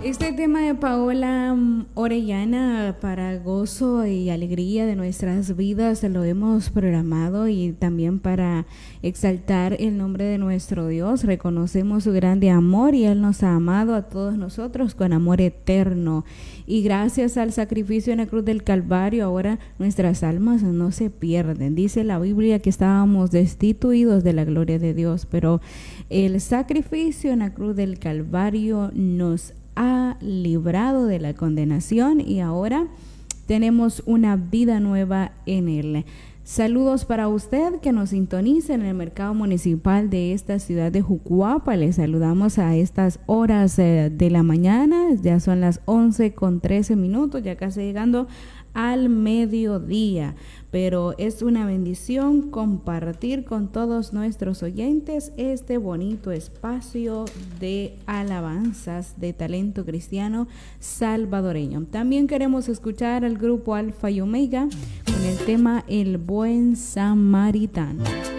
Este tema de Paola Orellana, para gozo y alegría de nuestras vidas, lo hemos programado y también para exaltar el nombre de nuestro Dios. Reconocemos su grande amor y Él nos ha amado a todos nosotros con amor eterno. Y gracias al sacrificio en la cruz del Calvario, ahora nuestras almas no se pierden. Dice la Biblia que estábamos destituidos de la gloria de Dios, pero el sacrificio en la cruz del Calvario nos ha librado de la condenación y ahora tenemos una vida nueva en Él. Saludos para usted que nos sintoniza en el mercado municipal de esta ciudad de Jucuapa. Les saludamos a estas horas de la mañana. Ya son las 11:13, ya casi llegando al mediodía, pero es una bendición compartir con todos nuestros oyentes este bonito espacio de alabanzas de talento cristiano salvadoreño. También queremos escuchar al grupo Alfa y Omega con el tema El Buen Samaritano.